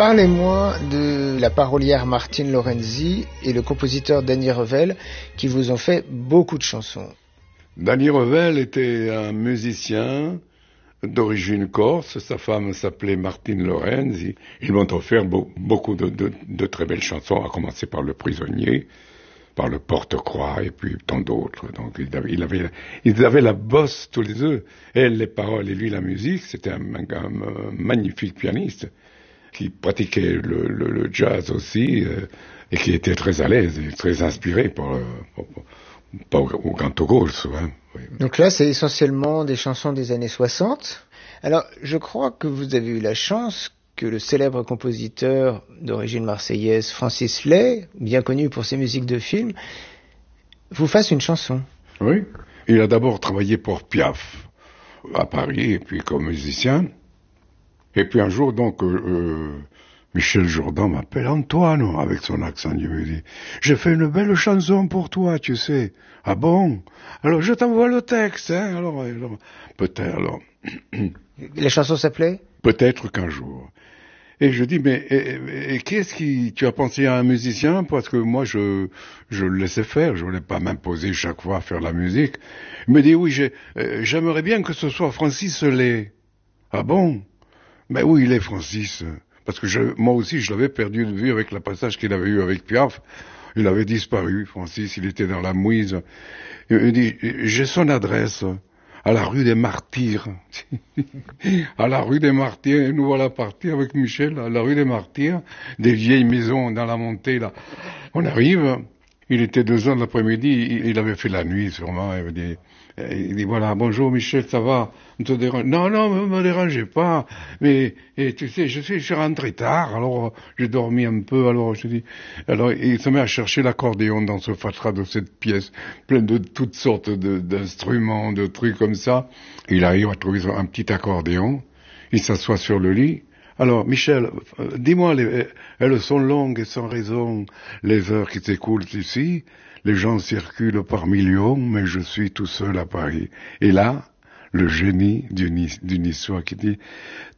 Parlez-moi de la parolière Martine Lorenzi et le compositeur Danny Revel qui vous ont fait beaucoup de chansons. Danny Revel était un musicien d'origine corse, sa femme s'appelait Martine Lorenzi. Ils m'ont offert beaucoup de très belles chansons, à commencer par Le Prisonnier, par Le Porte-Croix et puis tant d'autres. Donc ils avaient la bosse tous les deux. Elle les paroles et lui la musique. C'était un magnifique pianiste qui pratiquait le jazz aussi et qui était très à l'aise et très inspiré au canto corso. Hein, oui. Donc là, c'est essentiellement des chansons des années 60. Alors, je crois que vous avez eu la chance que le célèbre compositeur d'origine marseillaise Francis Lay, bien connu pour ses musiques de films, vous fasse une chanson. Oui, il a d'abord travaillé pour Piaf à Paris et puis comme musicien. Et puis un jour, donc, Michel Jourdan m'appelle Antoine, avec son accent, il me dit « J'ai fait une belle chanson pour toi, tu sais. »« Ah bon? Alors je t'envoie le texte, hein. » Alors peut-être, alors... La chanson s'appelait ? Peut-être qu'un jour. Et je dis, mais et qu'est-ce qui... Tu as pensé à un musicien? Parce que moi, je le laissais faire, je voulais pas m'imposer chaque fois à faire la musique. Il me dit, oui, j'aimerais bien que ce soit Francis Lay. Ah bon? Mais où il est, Francis? Parce que moi aussi, je l'avais perdu de vue avec le passage qu'il avait eu avec Piaf. Il avait disparu, Francis, il était dans la mouise. Il me dit, j'ai son adresse, à la rue des Martyrs. À la rue des Martyrs, et nous voilà partis avec Michel, à la rue des Martyrs, des vieilles maisons dans la montée, là. On arrive, il était 2 heures de l'après-midi, il avait fait la nuit, sûrement, il dit, voilà, bonjour Michel, ça va? On te dérange? Non, ne me dérangez pas. Mais, tu sais, je suis rentré tard, alors j'ai dormi un peu, alors il se met à chercher l'accordéon dans ce fatras de cette pièce, plein de toutes sortes d'instruments, de trucs comme ça. Il arrive à trouver un petit accordéon, il s'assoit sur le lit. Alors, Michel, dis-moi, elles sont longues et sans raison, les heures qui s'écoulent ici. Les gens circulent par millions, mais je suis tout seul à Paris. Et là, le génie d'une histoire qui dit